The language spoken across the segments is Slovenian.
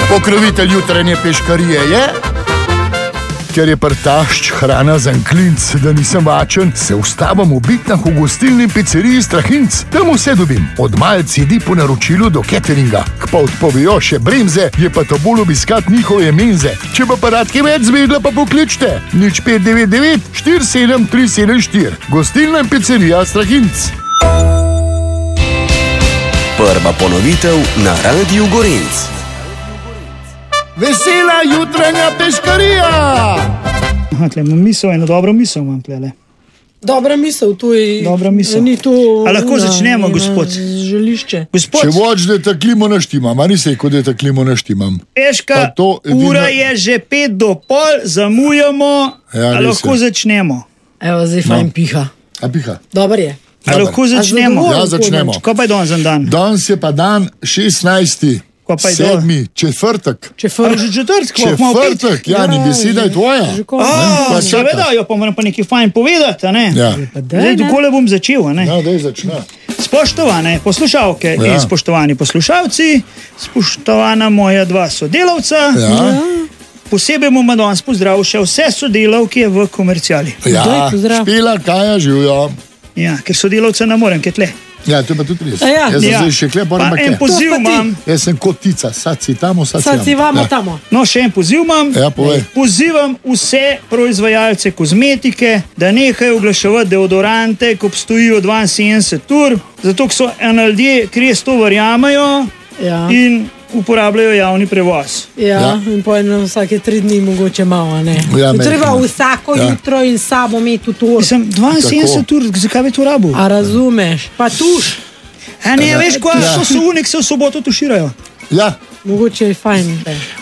Pokrovitelj jutranje peškarije je, ker je prtašč hrana za klinc, da nisem vačen, se ustavim v Bitnah v gostilni pizzeriji Strahinc. Tam vse dobim, od malc jedi po naročilu do cateringa. Pa odpovejo še bremze, je pa to bolj obiskat njihove menze. Če pa radke več zvedla, pa pokličte 0599 47374. Gostilna pizzerija Strahinc. Prva ponovitev na Radiu Gorenc. Vesela jutranja peškarija! Tle imam misel, eno dobro misel imam tlele. Dobra misel, tu je... Dobra misel. Ni tu... A lahko začnemo, gospod? Želišče. Gospod, Če voč, da ta klimo naštimam, a ni se, kot da ta klimo naštimam. peška, ura je že 5:30, zamujamo, Ja, a res lahko je. začnemo? Evo, zdaj fajn piha. A piha? Dobar je. A lahko začnemo? zadovoljen? Ja, začnemo. Kaj pa je danes za dan? Danes je pa dan 16. Kaj pa je to? 7. četrtek. A že četrtek, malo pet? Četrtek, ja, ni beseda je tvoja. Že ko- Pa čaka. Seveda, jo pa moram pa nekaj fajn povedati, a ne? Ja, Zdaj, dokole bom začel, a ne? ja, daj začne. Spoštovane poslušalke Ja. in spoštovani poslušalci, spoštovana moja dva sodelavca, Ja, posebej bomo danes pozdravili še vse sodelavke v komerciali. ja, Daj, pozdrav. Špela, Kaja, živijo. Ja, ker sodelavca ne morem, ker tle. Ja, to je pa tudi res. A ja. Jaz sem Ja. zdaj še kle, Pa moram en pa poziv To pa ti. imam, Jaz sem kotica, sad si tamo, sad Sad si vamo ja. tamo. no še en poziv imam. Ja, povej. Pozivam vse proizvajalce kozmetike, da nehajo oglaševati deodorante, ko obstojijo 72 ur, zato ker so eni ljudje, ki res to verjamejo Ja. in uporabljajo javni prevoz. Ja, in po eno vsake 3 dni mogoče malo, ne. Ja, Treba mehko. vsako Ja. jutro in sabo imeti v tur. Mislim, 72 ur, zakaj bi to rabil? A razumeš? Pa tuš, A ne, veš, ko Ja. so unik, se v soboto tuširajo. Ja, mogoče je fajn.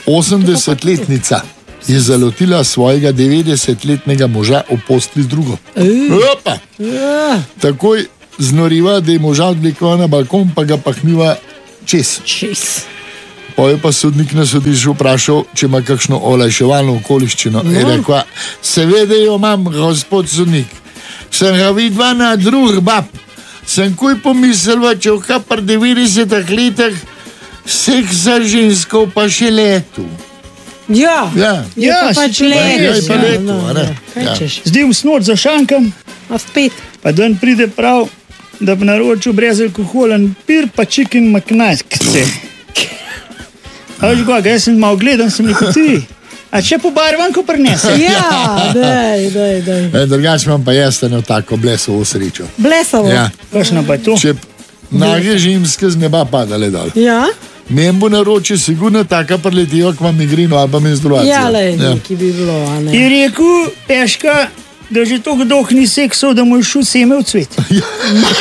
80-letnica je zalotila svojega 90-letnega moža v postelji z drugo. Opa! Ja, Takoj znoriva, da je moža odvlekla na balkon, pa ga pahnila čez. čez. Pa je pa sodnik na sodišču vprašal, če ima kakšno olajševalno okoliščino. Je rekla, seveda jo imam, gospod sodnik. Sem ga videla na drug bab. Sem kuj pomislila, če v kapar 90 letih seks za žensko pa še letu. Ja, Ja. je Ja, pa pač si pa leto. ja, je pa leto, a ne? Kaj Ja. češ? Zdaj v snot za šankam, A spet. pa dan pride prav, da bi naročil brez alkoholen pir, pa chicken McNugget. A veš, ga, jaz sem malo gledan, sem rekel ti. A če pobarvam, ko prinese? Ja, daj. Drugač imam pa jaz eno tako blesovo srečo. Blesavo. Ja. Kakšno pa je to? Če nage ženske z neba padale dol. Ja? Mem bo naročil sigurno taka preletijo, ko ima migrino ali pa menstruacijo. Ja, lej, ki bi bilo, a ne. Je rekel, peška, da že toliko dolg ni seksal, da mu je šel seme v cvet.